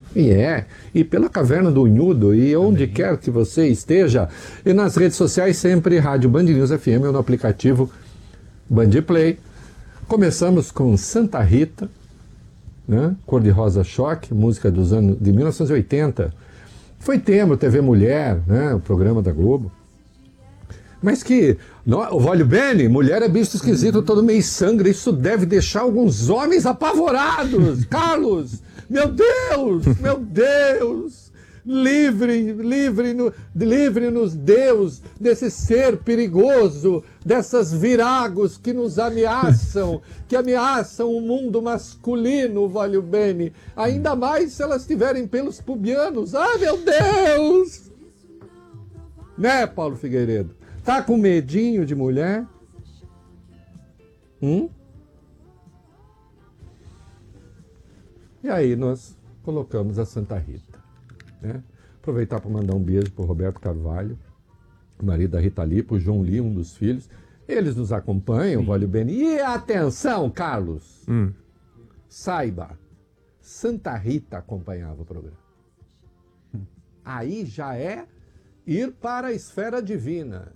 E pela Caverna do Unhudo, e onde quer que você esteja, e nas redes sociais sempre, Rádio Band News FM ou no aplicativo Band Play. Começamos com Santa Rita, né? Cor de Rosa Choque, música dos anos de 1980. Foi tema, TV Mulher, né? O programa da Globo. Mas que, o Vólio Bene, mulher é bicho esquisito, todo meio sangue, isso deve deixar alguns homens apavorados. Carlos, meu Deus, livre-nos, Deus, desse ser perigoso, dessas viragos que nos ameaçam, que ameaçam o mundo masculino, Vólio Bene, ainda mais se elas tiverem pelos pubianos. Ai, meu Deus! Né, Paulo Figueiredo? Tá com medinho de mulher? E aí nós colocamos a Santa Rita, né? Aproveitar para mandar um beijo para o Roberto Carvalho, marido da Rita Lee, para o João Lee, um dos filhos. Eles nos acompanham, Vólio Bene. E atenção, Carlos! Saiba, Santa Rita acompanhava o programa. Aí já é ir para a esfera divina.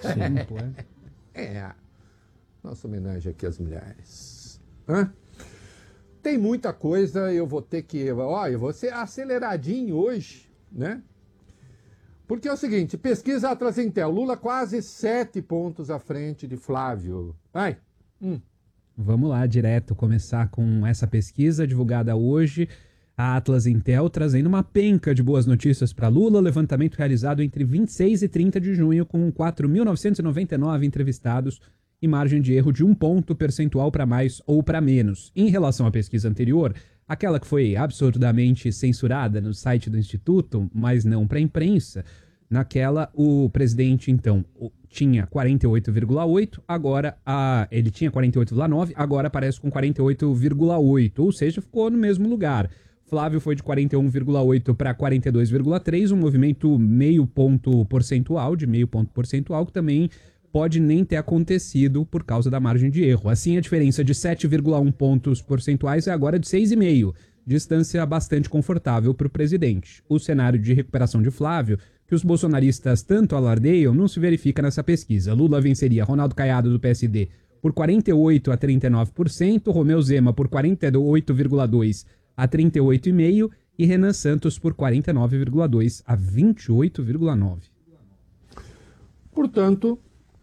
Nossa homenagem aqui às mulheres. Tem muita coisa, eu vou ter que... eu vou ser aceleradinho hoje, né? Porque é o seguinte, pesquisa Atlas Intel, Lula quase 7 pontos à frente de Flávio. Vai. Vamos lá, direto, começar com essa pesquisa divulgada hoje. A Atlas Intel trazendo uma penca de boas notícias para Lula, levantamento realizado entre 26 e 30 de junho com 4.999 entrevistados e margem de erro de 1 ponto percentual para mais ou para menos. Em relação à pesquisa anterior, aquela que foi absurdamente censurada no site do Instituto, mas não para a imprensa, naquela o presidente então tinha 48,8, agora ele tinha 48,9, agora aparece com 48,8, ou seja, ficou no mesmo lugar. Flávio foi de 41,8 para 42,3, um movimento meio ponto percentual, que também pode nem ter acontecido por causa da margem de erro. Assim, a diferença de 7,1 pontos percentuais é agora de 6,5, distância bastante confortável para o presidente. O cenário de recuperação de Flávio, que os bolsonaristas tanto alardeiam, não se verifica nessa pesquisa. Lula venceria Ronaldo Caiado, do PSD, por 48% a 39%, Romeu Zema por 48,2% a 38,5% e Renan Santos por 49,2% a 28,9%. Portanto,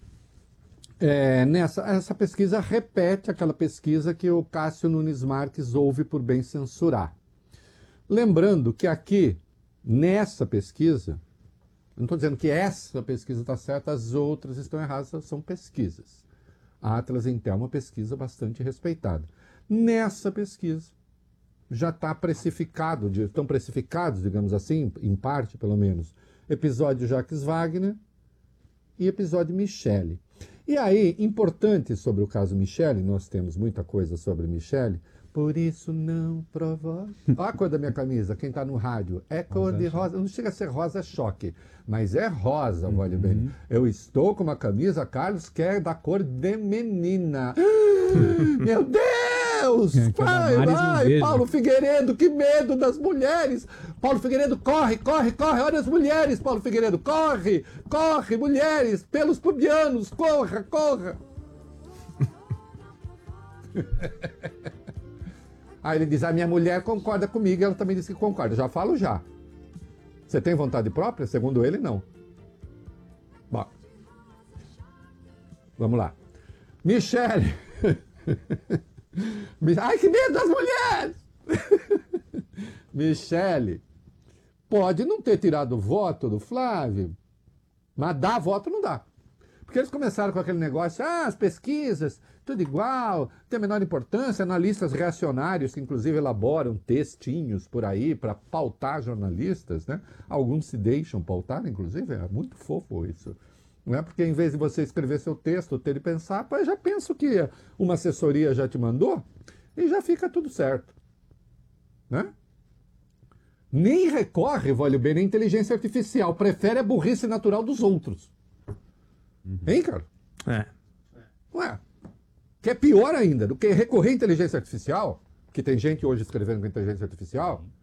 essa pesquisa repete aquela pesquisa que o Cássio Nunes Marques houve por bem censurar. Lembrando que aqui, nessa pesquisa, eu não estou dizendo que essa pesquisa está certa, as outras estão erradas, são pesquisas. A Atlas Intel é uma pesquisa bastante respeitada. Nessa pesquisa, já está precificado, estão precificados, digamos assim, em parte pelo menos, episódio Jacques Wagner e episódio Michele. E aí, importante sobre o caso Michele, nós temos muita coisa sobre Michele, por isso não provoque. Olha a cor da minha camisa, quem está no rádio, é cor de rosa, não chega a ser rosa choque, mas é rosa, Vólio Bene. Eu estou com uma camisa, Carlos, que é da cor de menina. Meu Deus! Vai, Paulo Figueiredo, que medo das mulheres! Paulo Figueiredo, corre, olha as mulheres, Paulo Figueiredo, corre, mulheres, pelos pubianos, corra! Aí ele diz, a minha mulher concorda comigo, ela também disse que concorda, já falo já. Você tem vontade própria? Segundo ele, não. Bom, vamos lá. Michele. Ai, que medo das mulheres! Michele pode não ter tirado o voto do Flávio, mas dar voto não dá. Porque eles começaram com aquele negócio, as pesquisas, tudo igual, tem a menor importância, analistas reacionários que inclusive elaboram textinhos por aí para pautar jornalistas, né? Alguns se deixam pautar, inclusive, é muito fofo isso. Não é porque em vez de você escrever seu texto, ter de pensar, eu já penso que uma assessoria já te mandou e já fica tudo certo. Né? Nem recorre, Vólio Bene, à inteligência artificial, prefere a burrice natural dos outros. Hein, cara? Ué, que é pior ainda do que recorrer à inteligência artificial, que tem gente hoje escrevendo com inteligência artificial,